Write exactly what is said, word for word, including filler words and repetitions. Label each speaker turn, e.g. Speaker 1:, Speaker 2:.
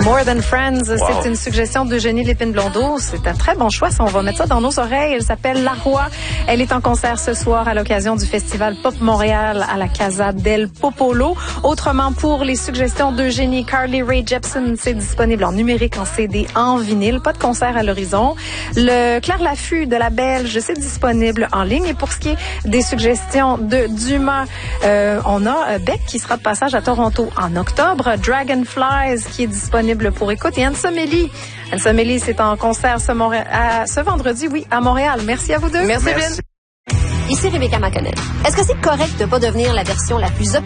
Speaker 1: More Than Friends, wow. C'est une suggestion d'Eugénie Lépine-Blondeau. C'est un très bon choix. Ça, on va mettre ça dans nos oreilles. Elle s'appelle La Roi. Elle est en concert ce soir à l'occasion du Festival Pop Montréal à la Casa del Popolo. Autrement, pour les suggestions d'Eugénie, Carly Rae Jepsen, c'est disponible en numérique, en C D, en vinyle. Pas de concert à l'horizon. Le Claire Laffut de la Belge, c'est disponible en ligne. Et pour ce qui est des suggestions de Dumas, euh, on a Beck qui sera de passage à Toronto en octobre. Dragonflies qui est disponible pour écoute. Et Anne Sommeli. Anne Sommeli, c'est en concert ce, Monré- à, ce vendredi, oui, à Montréal. Merci à vous deux.
Speaker 2: Merci, Merci. Ici Rebecca McConnell. Est-ce que c'est correct de ne pas devenir la version la plus optimale